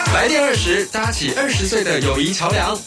来电20，搭起20岁的友谊桥梁。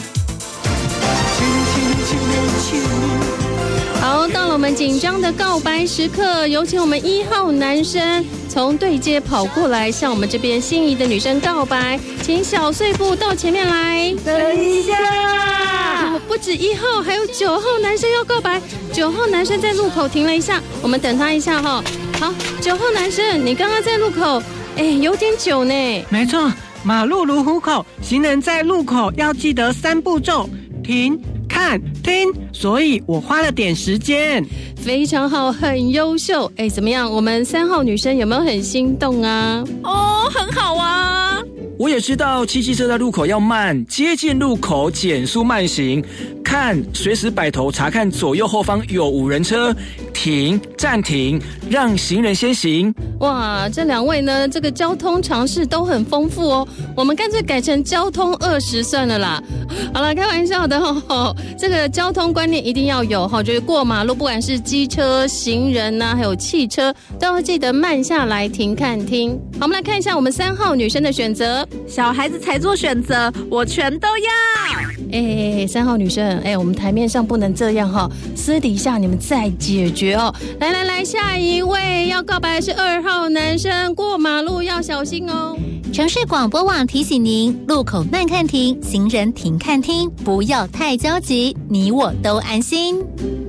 好，到了我们紧张的告白时刻，有请我们1号男生从对街跑过来，向我们这边心仪的女生告白，请小碎步到前面来。 等一下， 不止1号，还有9号男生要告白。9号男生在路口停了一下，我们等他一下哈。好，9号男生，你刚刚在路口，有点久呢。 没错，马路如虎口，行人在路口要记得3步骤：停、看、听。所以我花了点时间。 非常好，很优秀。怎么样？我们3号女生有没有很心动啊？ 哦，很好啊。 我也知道骑机车在路口要慢，接近路口减速慢行，看随时摆头查看左右后方有无人车，停暂停，让行人先行。 哇，这2位呢，这个交通常识都很丰富哦。我们干脆改成交通20算了啦。好了，开玩笑的哦。这个交通观念一定要有哈，就是过马路，不管是机车、行人啊，还有汽车，都要记得慢下来，停看听。好，我们来看一下我们3号女生的选择。 小孩子才做选择，我全都要。 3号女生，我们台面上不能这样哈，私底下你们再解决哦。来，下一位要告白的是2号男生，过马路要小心哦。 城市广播网提醒您：路口慢看停，行人停看听，不要太焦急，你我都安心。